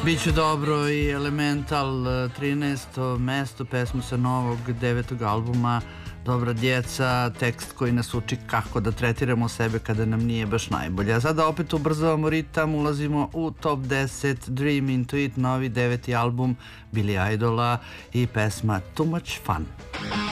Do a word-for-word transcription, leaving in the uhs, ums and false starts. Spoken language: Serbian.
Biće dobro i Elemental, trinaesto mesto, pesma sa novog devetog albuma Dobra djeca, tekst koji nas uči kako da tretiramo sebe kada nam nije baš najbolje. A sada opet ubrzavamo ritam, ulazimo u top deset, Dream Into It, novi deveti album Billy Idola i pesma Too Much Fun.